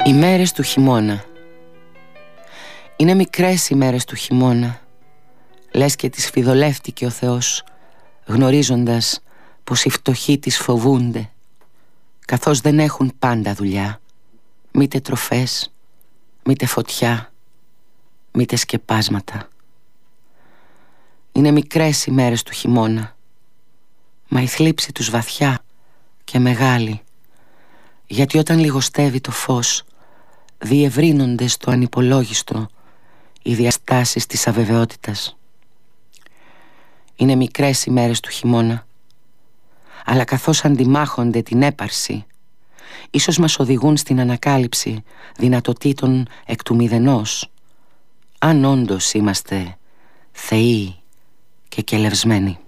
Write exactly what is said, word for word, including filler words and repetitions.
Οι μέρες του χειμώνα. Είναι μικρές οι μέρες του χειμώνα, λες και τις φιδωλεύτηκε ο Θεός, γνωρίζοντας πως οι φτωχοί τις φοβούνται, καθώς δεν έχουν πάντα δουλειά, μήτε τροφές, μήτε φωτιά, μήτε σκεπάσματα. Είναι μικρές οι μέρες του χειμώνα, μα η θλίψη τους βαθιά και μεγάλη, γιατί όταν λιγοστεύει το φως διευρύνονται στο ανυπολόγιστο οι διαστάσεις της αβεβαιότητας. Είναι μικρές οι μέρες του χειμώνα, αλλά καθώς αντιμάχονται την έπαρση, ίσως μας οδηγούν στην ανακάλυψη δυνατοτήτων εκ του μηδενός, αν όντως είμαστε θεοί και κελευσμένοι.